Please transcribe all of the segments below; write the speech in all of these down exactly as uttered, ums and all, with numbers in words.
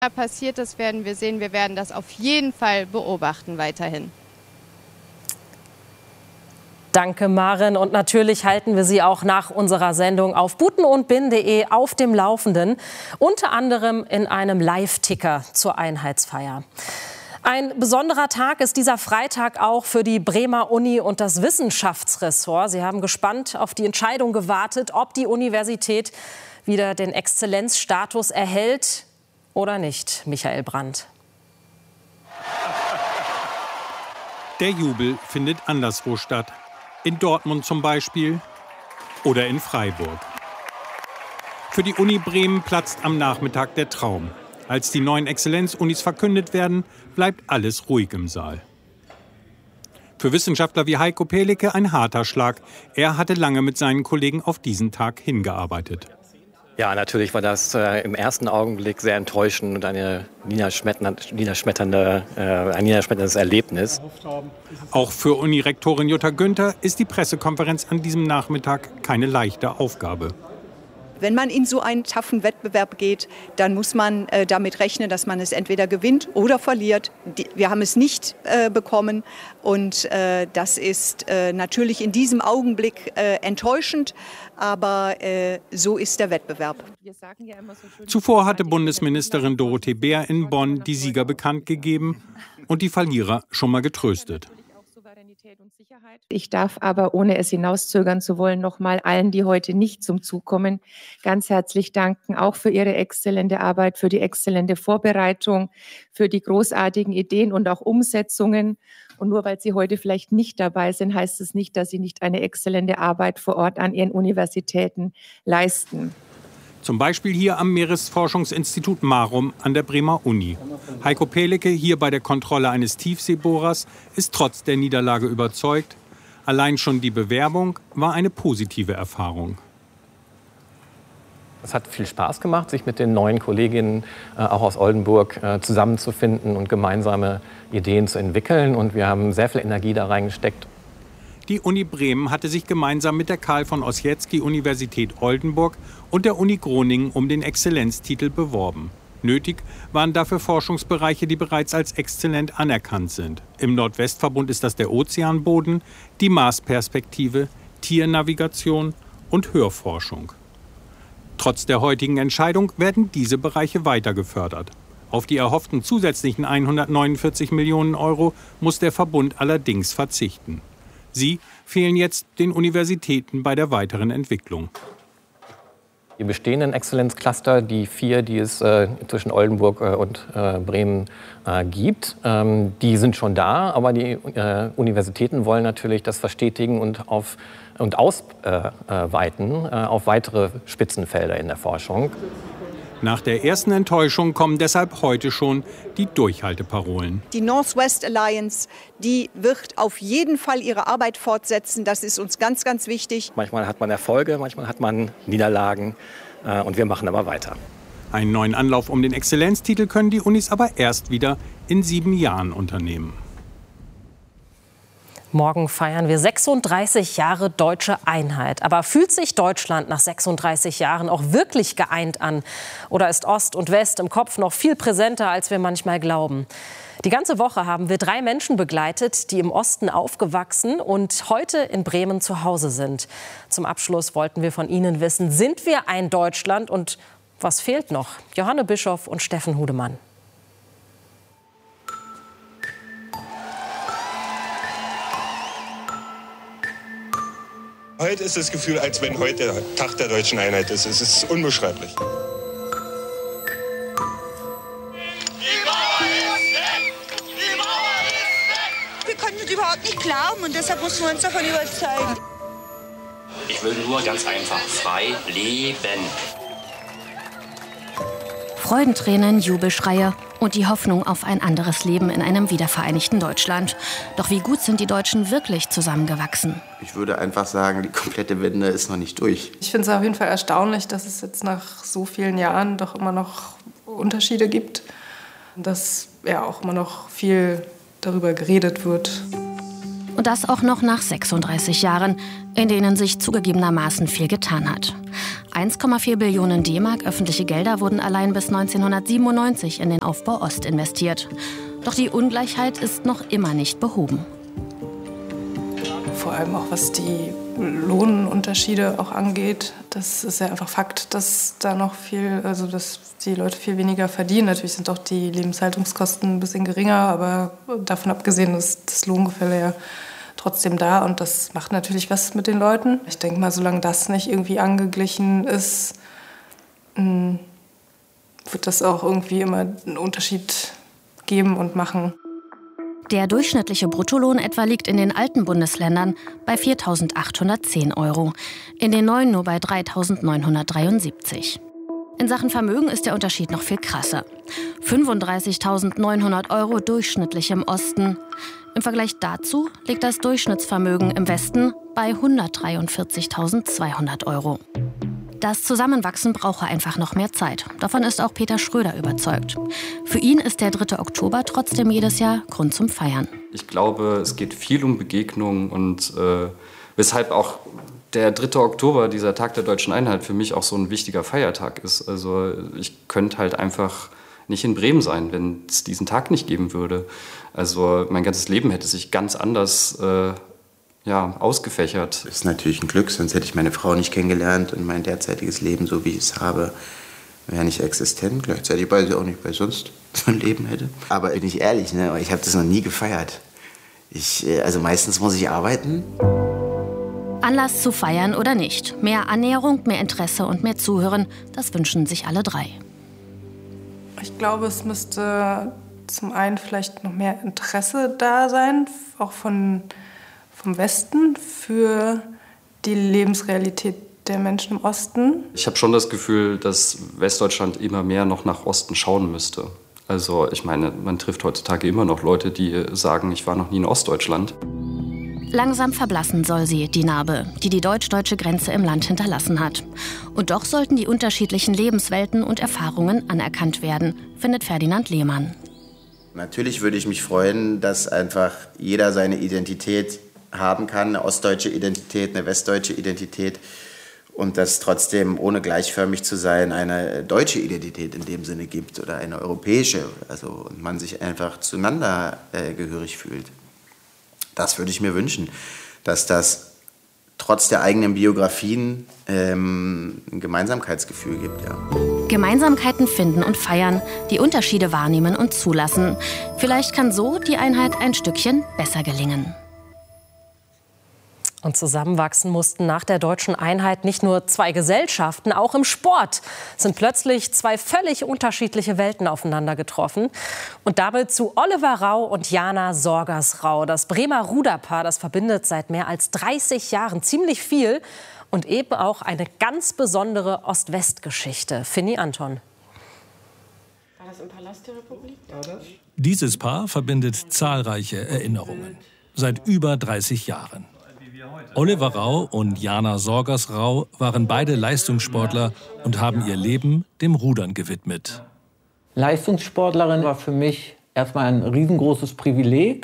passiert, das werden wir sehen. Wir werden das auf jeden Fall beobachten weiterhin. Danke, Maren. Und natürlich halten wir Sie auch nach unserer Sendung auf butenundbin punkt de auf dem Laufenden. Unter anderem in einem Live-Ticker zur Einheitsfeier. Ein besonderer Tag ist dieser Freitag auch für die Bremer Uni und das Wissenschaftsressort. Sie haben gespannt auf die Entscheidung gewartet, ob die Universität wieder den Exzellenzstatus erhält oder nicht. Michael Brandt. Der Jubel findet anderswo statt. In Dortmund zum Beispiel oder in Freiburg. Für die Uni Bremen platzt am Nachmittag der Traum. Als die neuen Exzellenzunis verkündet werden, bleibt alles ruhig im Saal. Für Wissenschaftler wie Heiko Pehleke ein harter Schlag. Er hatte lange mit seinen Kollegen auf diesen Tag hingearbeitet. Ja, natürlich war das äh, im ersten Augenblick sehr enttäuschend und eine niederschmetternde, äh, ein niederschmetterndes Erlebnis. Auch für Unirektorin Jutta Günther ist die Pressekonferenz an diesem Nachmittag keine leichte Aufgabe. Wenn man in so einen taffen Wettbewerb geht, dann muss man äh, damit rechnen, dass man es entweder gewinnt oder verliert. Die, wir haben es nicht äh, bekommen und äh, das ist äh, natürlich in diesem Augenblick äh, enttäuschend, aber äh, so ist der Wettbewerb. Zuvor hatte Bundesministerin Dorothee Bär in Bonn die Sieger bekannt gegeben und die Verlierer schon mal getröstet. Ich darf aber, ohne es hinauszögern zu wollen, noch mal allen, die heute nicht zum Zug kommen, ganz herzlich danken, auch für ihre exzellente Arbeit, für die exzellente Vorbereitung, für die großartigen Ideen und auch Umsetzungen. Und nur weil Sie heute vielleicht nicht dabei sind, heißt es nicht, dass Sie nicht eine exzellente Arbeit vor Ort an Ihren Universitäten leisten. Zum Beispiel hier am Meeresforschungsinstitut Marum an der Bremer Uni. Heiko Pehleke, hier bei der Kontrolle eines Tiefseebohrers, ist trotz der Niederlage überzeugt. Allein schon die Bewerbung war eine positive Erfahrung. Es hat viel Spaß gemacht, sich mit den neuen Kolleginnen äh, auch aus Oldenburg äh, zusammenzufinden und gemeinsame Ideen zu entwickeln. Und wir haben sehr viel Energie da reingesteckt. Die Uni Bremen hatte sich gemeinsam mit der Karl von Ossietzky Universität Oldenburg und der Uni Groningen um den Exzellenztitel beworben. Nötig waren dafür Forschungsbereiche, die bereits als exzellent anerkannt sind. Im Nordwestverbund ist das der Ozeanboden, die Marsperspektive, Tiernavigation und Hörforschung. Trotz der heutigen Entscheidung werden diese Bereiche weiter gefördert. Auf die erhofften zusätzlichen hundertneunundvierzig Millionen Euro muss der Verbund allerdings verzichten. Sie fehlen jetzt den Universitäten bei der weiteren Entwicklung. Die bestehenden Exzellenzcluster, die vier, die es äh, zwischen Oldenburg äh, und äh, Bremen äh, gibt, ähm, die sind schon da. Aber die äh, Universitäten wollen natürlich das verstetigen und, auf, und ausweiten äh, äh, auf weitere Spitzenfelder in der Forschung. Nach der ersten Enttäuschung kommen deshalb heute schon die Durchhalteparolen. Die Northwest Alliance, die wird auf jeden Fall ihre Arbeit fortsetzen. Das ist uns ganz, ganz wichtig. Manchmal hat man Erfolge, manchmal hat man Niederlagen äh, und wir machen aber weiter. Einen neuen Anlauf um den Exzellenztitel können die Unis aber erst wieder in sieben Jahren unternehmen. Morgen feiern wir sechsunddreißig Jahre deutsche Einheit. Aber fühlt sich Deutschland nach sechsunddreißig Jahren auch wirklich geeint an? Oder ist Ost und West im Kopf noch viel präsenter, als wir manchmal glauben? Die ganze Woche haben wir drei Menschen begleitet, die im Osten aufgewachsen und heute in Bremen zu Hause sind. Zum Abschluss wollten wir von Ihnen wissen, sind wir ein Deutschland und was fehlt noch? Johanne Bischof und Steffen Hudemann. Heute ist das Gefühl, als wenn heute der Tag der deutschen Einheit ist. Es ist unbeschreiblich. Die Mauer ist weg! Die Mauer ist weg! Wir konnten es überhaupt nicht glauben und deshalb mussten wir uns davon überzeugen. Ich will nur ganz einfach frei leben. Freudentränen, Jubelschreie und die Hoffnung auf ein anderes Leben in einem wiedervereinigten Deutschland. Doch wie gut sind die Deutschen wirklich zusammengewachsen? Ich würde einfach sagen, die komplette Wende ist noch nicht durch. Ich finde es auf jeden Fall erstaunlich, dass es jetzt nach so vielen Jahren doch immer noch Unterschiede gibt. Dass ja auch immer noch viel darüber geredet wird. Und das auch noch nach sechsunddreißig Jahren, in denen sich zugegebenermaßen viel getan hat. eins Komma vier Billionen D-Mark öffentliche Gelder wurden allein bis neunzehnhundertsiebenundneunzig in den Aufbau Ost investiert. Doch die Ungleichheit ist noch immer nicht behoben. Vor allem auch was die Lohnunterschiede auch angeht. Das ist ja einfach Fakt, dass da noch viel, also dass die Leute viel weniger verdienen. Natürlich sind auch die Lebenshaltungskosten ein bisschen geringer, aber davon abgesehen ist das Lohngefälle ja trotzdem da und das macht natürlich was mit den Leuten. Ich denke mal, solange das nicht irgendwie angeglichen ist, wird das auch irgendwie immer einen Unterschied geben und machen. Der durchschnittliche Bruttolohn etwa liegt in den alten Bundesländern bei viertausendachthundertzehn Euro, in den neuen nur bei dreitausendneunhundertdreiundsiebzig. In Sachen Vermögen ist der Unterschied noch viel krasser. fünfunddreißigtausendneunhundert Euro durchschnittlich im Osten. Im Vergleich dazu liegt das Durchschnittsvermögen im Westen bei hundertdreiundvierzigtausendzweihundert Euro. Das Zusammenwachsen brauche einfach noch mehr Zeit. Davon ist auch Peter Schröder überzeugt. Für ihn ist der dritte Oktober trotzdem jedes Jahr Grund zum Feiern. Ich glaube, es geht viel um Begegnungen und äh, weshalb auch der dritte Oktober, dieser Tag der Deutschen Einheit, für mich auch so ein wichtiger Feiertag ist. Also ich könnte halt einfach nicht in Bremen sein, wenn es diesen Tag nicht geben würde. Also mein ganzes Leben hätte sich ganz anders äh, ja, ausgefächert. Das ist natürlich ein Glück, sonst hätte ich meine Frau nicht kennengelernt und mein derzeitiges Leben, so wie ich es habe, wäre nicht existent. Gleichzeitig weiß ich auch nicht, weil ich sonst so ein Leben hätte. Aber bin ich ehrlich, ne? Ich habe das noch nie gefeiert. Ich, also meistens muss ich arbeiten. Anlass zu feiern oder nicht. Mehr Annäherung, mehr Interesse und mehr Zuhören, das wünschen sich alle drei. Ich glaube, es müsste zum einen vielleicht noch mehr Interesse da sein, auch von vom Westen für die Lebensrealität der Menschen im Osten. Ich habe schon das Gefühl, dass Westdeutschland immer mehr noch nach Osten schauen müsste. Also ich meine, man trifft heutzutage immer noch Leute, die sagen, ich war noch nie in Ostdeutschland. Langsam verblassen soll sie, die Narbe, die die deutsch-deutsche Grenze im Land hinterlassen hat. Und doch sollten die unterschiedlichen Lebenswelten und Erfahrungen anerkannt werden, findet Ferdinand Lehmann. Natürlich würde ich mich freuen, dass einfach jeder seine Identität haben kann, eine ostdeutsche Identität, eine westdeutsche Identität und dass trotzdem, ohne gleichförmig zu sein, eine deutsche Identität in dem Sinne gibt oder eine europäische, also und man sich einfach zueinander äh, gehörig fühlt. Das würde ich mir wünschen, dass das trotz der eigenen Biografien ähm, ein Gemeinsamkeitsgefühl gibt. Ja. Gemeinsamkeiten finden und feiern, die Unterschiede wahrnehmen und zulassen. Vielleicht kann so die Einheit ein Stückchen besser gelingen. Und zusammenwachsen mussten nach der deutschen Einheit nicht nur zwei Gesellschaften, auch im Sport sind plötzlich zwei völlig unterschiedliche Welten aufeinander getroffen. Und damit zu Oliver Rau und Jana Sorgers-Rau. Das Bremer Ruderpaar, das verbindet seit mehr als dreißig Jahren ziemlich viel und eben auch eine ganz besondere Ost-West-Geschichte. Finny Anton. War das im Palast der Republik? Dieses Paar verbindet zahlreiche Erinnerungen. Seit über dreißig Jahren. Oliver Rau und Jana Sorgers-Rau waren beide Leistungssportler und haben ihr Leben dem Rudern gewidmet. Leistungssportlerin war für mich erstmal ein riesengroßes Privileg.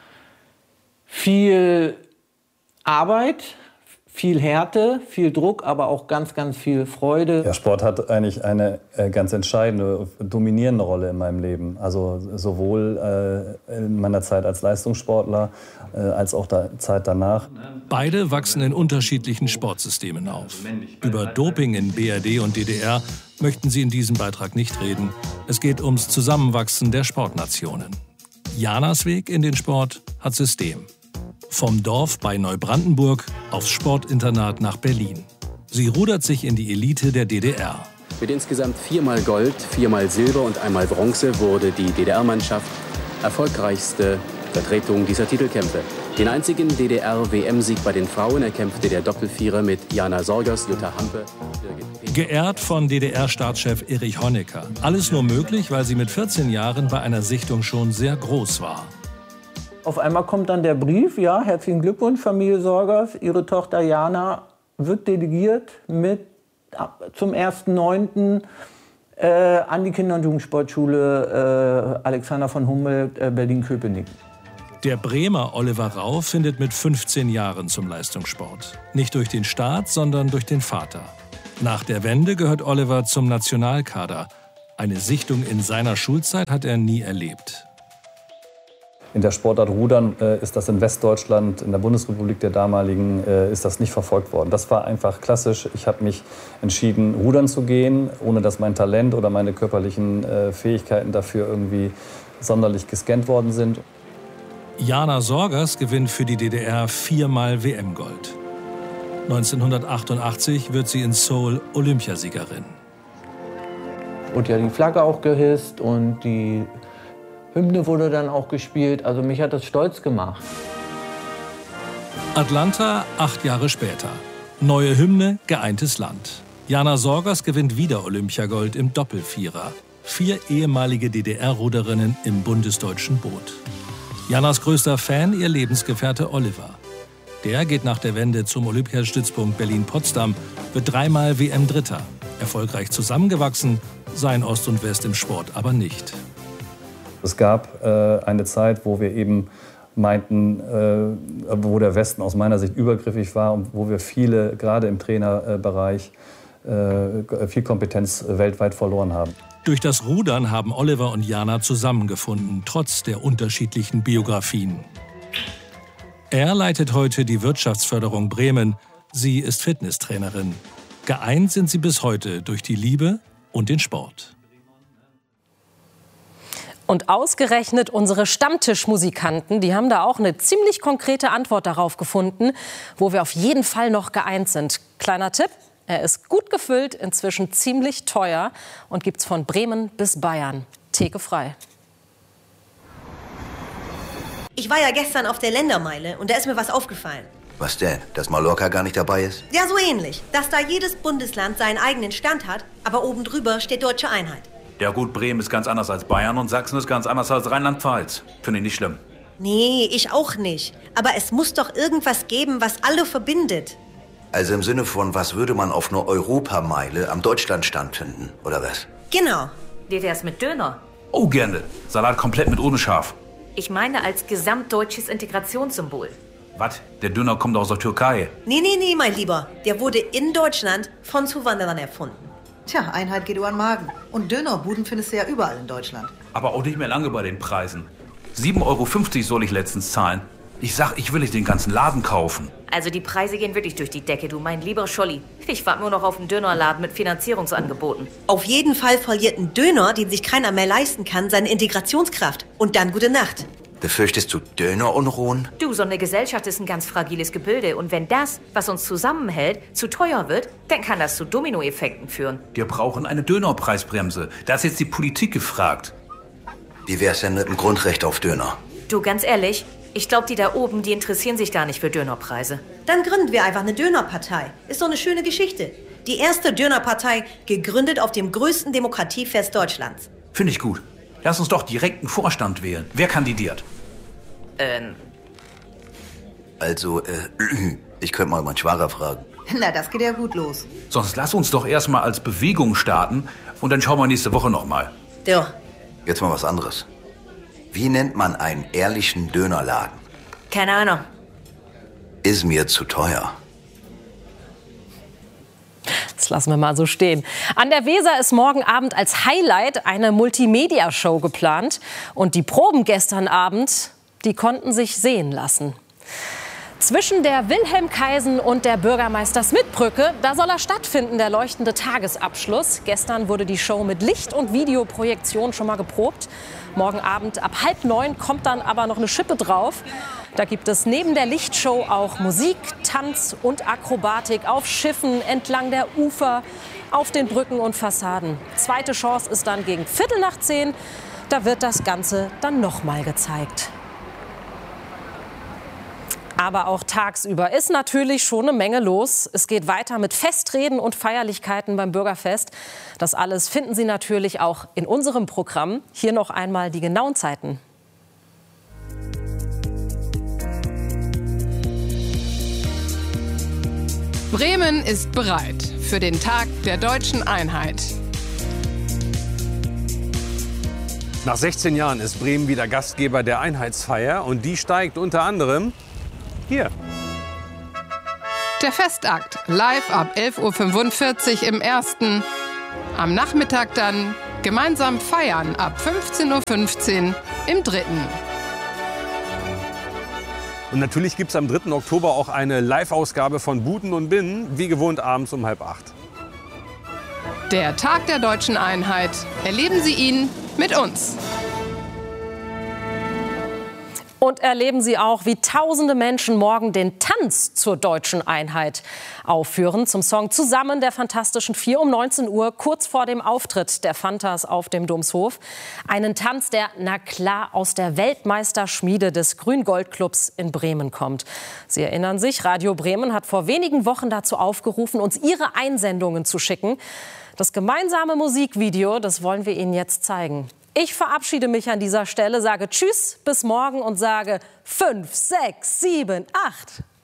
Viel Arbeit, viel Härte, viel Druck, aber auch ganz, ganz viel Freude. Ja, Sport hat eigentlich eine äh, ganz entscheidende, dominierende Rolle in meinem Leben. Also sowohl äh, in meiner Zeit als Leistungssportler äh, als auch der Zeit danach. Beide wachsen in unterschiedlichen Sportsystemen auf. Über Doping in B R D und D D R möchten sie in diesem Beitrag nicht reden. Es geht ums Zusammenwachsen der Sportnationen. Janas Weg in den Sport hat System. Vom Dorf bei Neubrandenburg aufs Sportinternat nach Berlin. Sie rudert sich in die Elite der D D R. Mit insgesamt viermal Gold, viermal Silber und einmal Bronze wurde die D D R-Mannschaft erfolgreichste Vertretung dieser Titelkämpfe. Den einzigen D D R-W M-Sieg bei den Frauen erkämpfte der Doppelvierer mit Jana Sorgers, Jutta Hampe. Geehrt von D D R-Staatschef Erich Honecker. Alles nur möglich, weil sie mit vierzehn Jahren bei einer Sichtung schon sehr groß war. Auf einmal kommt dann der Brief, ja, herzlichen Glückwunsch, Familie Sorgers, Ihre Tochter Jana wird delegiert mit zum ersten neunten Äh, an die Kinder- und Jugendsportschule äh, Alexander von Humboldt, äh, Berlin-Köpenick. Der Bremer Oliver Rau findet mit fünfzehn Jahren zum Leistungssport. Nicht durch den Staat, sondern durch den Vater. Nach der Wende gehört Oliver zum Nationalkader. Eine Sichtung in seiner Schulzeit hat er nie erlebt. In der Sportart Rudern äh, ist das in Westdeutschland, in der Bundesrepublik der damaligen, äh, ist das nicht verfolgt worden. Das war einfach klassisch. Ich habe mich entschieden, rudern zu gehen, ohne dass mein Talent oder meine körperlichen äh, Fähigkeiten dafür irgendwie sonderlich gescannt worden sind. Jana Sorgers gewinnt für die D D R viermal W M-Gold. neunzehnhundertachtundachtzig wird sie in Seoul Olympiasiegerin. Wurde ja die Flagge auch gehisst und die Hymne wurde dann auch gespielt. Also mich hat das stolz gemacht. Atlanta, acht Jahre später. Neue Hymne, geeintes Land. Jana Sorgers gewinnt wieder Olympiagold im Doppelvierer. Vier ehemalige D D R-Ruderinnen im bundesdeutschen Boot. Janas größter Fan, ihr Lebensgefährte Oliver. Der geht nach der Wende zum Olympiastützpunkt Berlin-Potsdam, wird dreimal W M-Dritter. Erfolgreich zusammengewachsen, seien Ost und West im Sport aber nicht. Es gab äh, eine Zeit, wo wir eben meinten, äh, wo der Westen aus meiner Sicht übergriffig war und wo wir viele, gerade im Trainerbereich, äh, viel Kompetenz weltweit verloren haben. Durch das Rudern haben Oliver und Jana zusammengefunden, trotz der unterschiedlichen Biografien. Er leitet heute die Wirtschaftsförderung Bremen. Sie ist Fitnesstrainerin. Geeint sind sie bis heute durch die Liebe und den Sport. Und ausgerechnet unsere Stammtischmusikanten, die haben da auch eine ziemlich konkrete Antwort darauf gefunden, wo wir auf jeden Fall noch geeint sind. Kleiner Tipp, er ist gut gefüllt, inzwischen ziemlich teuer und gibt's von Bremen bis Bayern. Theke frei. Ich war ja gestern auf der Ländermeile und da ist mir was aufgefallen. Was denn? Dass Mallorca gar nicht dabei ist? Ja, so ähnlich. Dass da jedes Bundesland seinen eigenen Stand hat, aber oben drüber steht deutsche Einheit. Ja gut, Bremen ist ganz anders als Bayern und Sachsen ist ganz anders als Rheinland-Pfalz. Finde ich nicht schlimm. Nee, ich auch nicht. Aber es muss doch irgendwas geben, was alle verbindet. Also im Sinne von, was würde man auf einer Europameile am Deutschlandstand finden, oder was? Genau. Wie wär's mit Döner? Oh, gerne. Salat komplett mit ohne Scharf. Ich meine als gesamtdeutsches Integrationssymbol. Was? Der Döner kommt aus der Türkei. Nee, nee, nee, mein Lieber. Der wurde in Deutschland von Zuwanderern erfunden. Tja, Einheit geht über den Magen. Und Dönerbuden findest du ja überall in Deutschland. Aber auch nicht mehr lange bei den Preisen. sieben Euro fünfzig soll ich letztens zahlen. Ich sag, ich will nicht den ganzen Laden kaufen. Also die Preise gehen wirklich durch die Decke, du mein lieber Scholli. Ich warte nur noch auf einen Dönerladen mit Finanzierungsangeboten. Auf jeden Fall verliert ein Döner, den sich keiner mehr leisten kann, seine Integrationskraft. Und dann gute Nacht. Befürchtest du Dönerunruhen? Du, so eine Gesellschaft ist ein ganz fragiles Gebilde. Und wenn das, was uns zusammenhält, zu teuer wird, dann kann das zu Dominoeffekten führen. Wir brauchen eine Dönerpreisbremse. Da ist jetzt die Politik gefragt. Wie wär's denn mit dem Grundrecht auf Döner? Du, ganz ehrlich, ich glaube, die da oben, die interessieren sich gar nicht für Dönerpreise. Dann gründen wir einfach eine Dönerpartei. Ist doch eine schöne Geschichte. Die erste Dönerpartei, gegründet auf dem größten Demokratiefest Deutschlands. Finde ich gut. Lass uns doch direkt einen Vorstand wählen. Wer kandidiert? Ähm. Also, äh, ich könnte mal meinen Schwager fragen. Na, das geht ja gut los. Sonst lass uns doch erstmal als Bewegung starten und dann schauen wir nächste Woche nochmal. Ja. Jetzt mal was anderes. Wie nennt man einen ehrlichen Dönerladen? Keine Ahnung. Ist mir zu teuer. Das lassen wir mal so stehen. An der Weser ist morgen Abend als Highlight eine Multimedia-Show geplant. Und die Proben gestern Abend, die konnten sich sehen lassen. Zwischen der Wilhelmkaisen und der Bürgermeister-Smith-Brücke, da soll er stattfinden, der leuchtende Tagesabschluss. Gestern wurde die Show mit Licht- und Videoprojektion schon mal geprobt. Morgen Abend ab halb neun kommt dann aber noch eine Schippe drauf. Da gibt es neben der Lichtshow auch Musik, Tanz und Akrobatik auf Schiffen, entlang der Ufer, auf den Brücken und Fassaden. Zweite Chance ist dann gegen Viertel nach zehn. Da wird das Ganze dann noch mal gezeigt. Aber auch tagsüber ist natürlich schon eine Menge los. Es geht weiter mit Festreden und Feierlichkeiten beim Bürgerfest. Das alles finden Sie natürlich auch in unserem Programm. Hier noch einmal die genauen Zeiten. Bremen ist bereit für den Tag der deutschen Einheit. Nach sechzehn Jahren ist Bremen wieder Gastgeber der Einheitsfeier und die steigt unter anderem hier. Der Festakt live ab elf Uhr fünfundvierzig im ersten. Am Nachmittag dann gemeinsam feiern ab fünfzehn Uhr fünfzehn im dritten. Und natürlich gibt es am dritten Oktober auch eine Live-Ausgabe von Buten und Binnen, wie gewohnt abends um halb acht. Der Tag der Deutschen Einheit. Erleben Sie ihn mit uns. Und erleben Sie auch, wie tausende Menschen morgen den Tanz zur Deutschen Einheit aufführen. Zum Song Zusammen der Fantastischen Vier um neunzehn Uhr, kurz vor dem Auftritt der Fantas auf dem Domshof. Einen Tanz, der, na klar, aus der Weltmeisterschmiede des Grün-Gold-Clubs in Bremen kommt. Sie erinnern sich, Radio Bremen hat vor wenigen Wochen dazu aufgerufen, uns ihre Einsendungen zu schicken. Das gemeinsame Musikvideo, das wollen wir Ihnen jetzt zeigen. Ich verabschiede mich an dieser Stelle, sage Tschüss, bis morgen und sage fünf, sechs, sieben, acht.